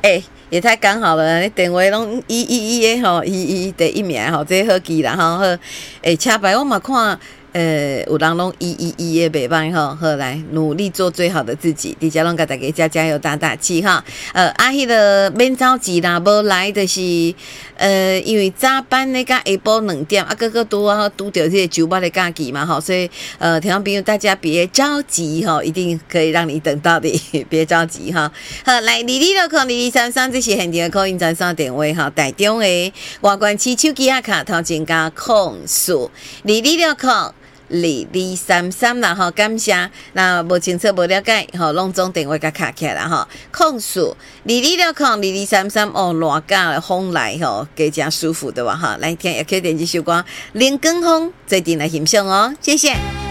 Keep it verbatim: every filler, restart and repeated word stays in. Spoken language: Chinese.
哎、欸，也太刚好了，你电话拢一一一的吼，一一第一名吼，这好记啦吼。好，哎，车牌我嘛看。呃，有人拢一一一的袂歹吼，好来努力做最好的自己，伫遮拢甲大家加加油打打气哈。呃，啊，迄、那个免着急啦，无来就是呃，因为早班咧甲下晡两点啊，个个拄啊拄着这个周末的假期嘛吼，所以呃，听众朋友大家别着急哈，一定可以让你等到的，别着急哈。好，来二二六空二二三三，这是现场的call in专线电话哈，台中的外关市手机啊卡头前加控诉二二六空。二二三三啦吼，感谢。那无清楚无了解吼，拢总电话甲卡起来啦吼。控诉二二六空二二三三哦，热假的风来吼，加加舒服的哇哈。来听也可以点击首歌《林根风》，最近来欣赏哦，谢谢。